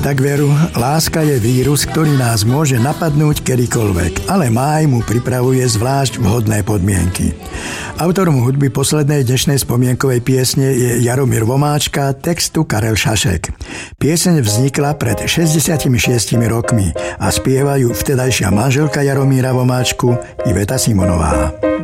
Tak veru, láska je vírus, ktorý nás môže napadnúť kedykoľvek, ale máj mu pripravuje zvlášť vhodné podmienky. Autorom hudby poslednej dnešnej spomienkovej piesne je Jaromír Vomáčka, textu Karel Šašek. Pieseň vznikla pred 66 rokmi a spievajú vtedajšia manželka Jaromíra Vomáčku Iveta Simonová.